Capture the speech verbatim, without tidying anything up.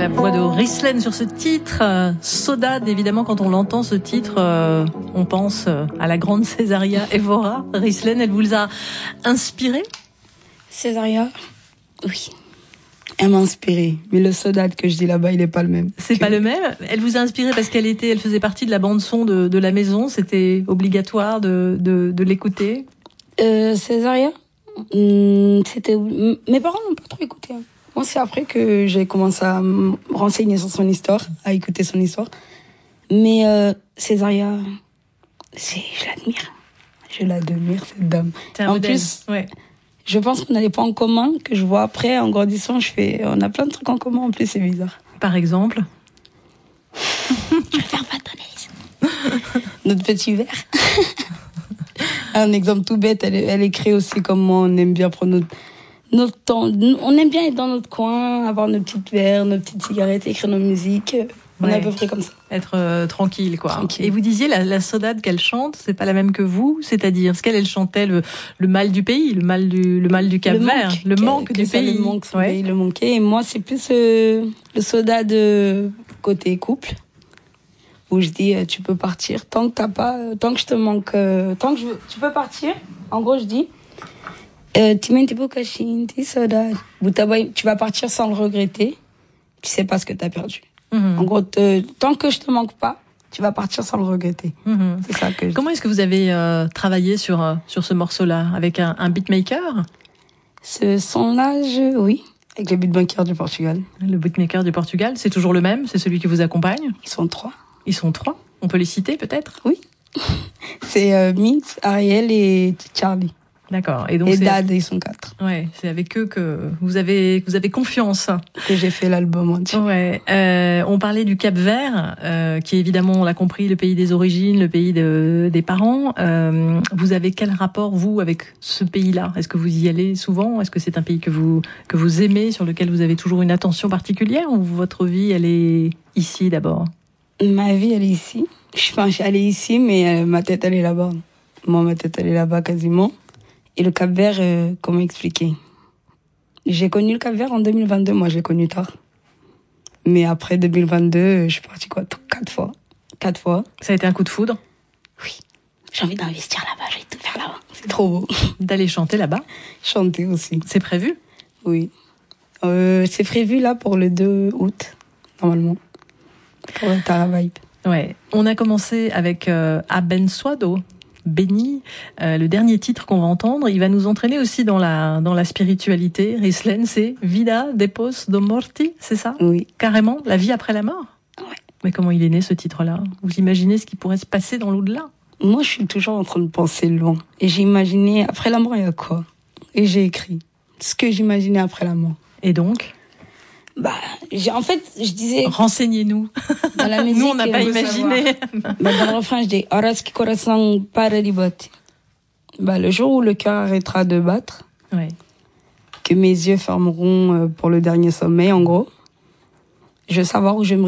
La voix de Rislen sur ce titre, euh, Saudade. Évidemment, quand on l'entend, ce titre, euh, on pense euh, à la grande Césaria Évora. Rislen, elle vous a inspiré? Césaria, oui. Elle m'a inspiré. Mais le Saudade que je dis là-bas, il n'est pas le même. C'est que... pas le même. Elle vous a inspiré parce qu'elle était, elle faisait partie de la bande son de, de la maison. C'était obligatoire de, de, de l'écouter. Euh, Césaria, hum, c'était. Mes parents n'ont pas trop écouté. Hein. Moi, c'est après que j'ai commencé à me renseigner sur son histoire, à écouter son histoire. Mais euh, Césaria, c'est, je l'admire. Je l'admire, cette dame. Un en modèle. plus, ouais. Je pense qu'on n'allait pas en commun, que je vois après, en grandissant, je fais, on a plein de trucs en commun, en plus, c'est bizarre. Par exemple? Je préfère pas donner notre petit verre. Un exemple tout bête, elle, elle écrit aussi comme moi, on aime bien prendre notre, notre temps. On aime bien être dans notre coin, avoir nos petites verres, nos petites cigarettes, écrire nos musiques. On ouais. est à peu près comme ça. Être euh, tranquille, quoi. Tranquille. Et vous disiez, la, la Saudade qu'elle chante, c'est pas la même que vous, c'est-à-dire, ce qu'elle elle chantait le, le mal du pays, le mal du, le mal du Cap-Vert, le manque du ça, pays. Le manque, ouais. pays, le manquait. Et moi, c'est plus euh, le Saudade euh, côté couple, où je dis, euh, tu peux partir tant que t'as pas, euh, tant que je te manque, euh, tant que je veux, tu peux partir. En gros, je dis, euh, tu vas partir sans le regretter. Tu sais pas ce que t'as perdu. Mmh. En gros, te, tant que je te manque pas, tu vas partir sans le regretter. Mmh. C'est ça que je Comment est-ce que vous avez euh, travaillé sur, euh, sur ce morceau-là? Avec un, un beatmaker? Ce son-là, je... oui, avec le beatmaker du Portugal. Le beatmaker du Portugal, c'est toujours le même? C'est celui qui vous accompagne? Ils sont trois. Ils sont trois? On peut les citer peut-être? Oui. C'est euh, Mix, Ariel et Charlie. D'accord. Et donc et c'est... Dad, ils sont quatre. Ouais, c'est avec eux que vous avez que vous avez confiance. Que j'ai fait l'album entier. Ouais. Euh, on parlait du Cap-Vert, euh, qui est évidemment, on l'a compris, le pays des origines, le pays de, des parents. Euh, vous avez quel rapport vous avec ce pays-là? Est-ce que vous y allez souvent? Est-ce que c'est un pays que vous que vous aimez, sur lequel vous avez toujours une attention particulière, ou votre vie elle est ici d'abord? Ma vie elle est ici. Je suis, enfin, je suis allée ici, mais euh, ma tête elle est là-bas. Moi, ma tête elle est là-bas quasiment. Et le Cap-Vert, euh, comment expliquer? J'ai connu le Cap-Vert en deux mille vingt-deux, moi je l'ai connu tard. Mais après deux mille vingt-deux, je suis partie quoi, quatre fois. Quatre fois. Ça a été un coup de foudre? Oui. J'ai envie d'investir là-bas, j'ai envie de tout faire là-bas. C'est trop beau. D'aller chanter là-bas? Chanter aussi. C'est prévu? Oui. Euh, c'est prévu là pour le deux août, normalement. Pour le Tara Vibe. Ouais. On a commencé avec euh, Abençoado. Béni, euh, le dernier titre qu'on va entendre, il va nous entraîner aussi dans la dans la spiritualité. Rislen, c'est Vida Depois do Morti, c'est ça? Oui. Carrément, la vie après la mort? Ouais. Mais comment il est né ce titre-là? Vous imaginez ce qui pourrait se passer dans l'au-delà? Moi, je suis toujours en train de penser loin. Et j'ai imaginé, après la mort, il y a quoi? Et j'ai écrit ce que j'imaginais après la mort. Et donc? Bah, j'ai, en fait, je disais... Renseignez-nous. Dans la musique, nous, on n'a pas imaginé. Bah, dans le refrain, je dis, Araski coração para de bater. Bah, le jour où le cœur arrêtera de battre, ouais. que mes yeux fermeront pour le dernier sommeil, en gros, je veux savoir où je me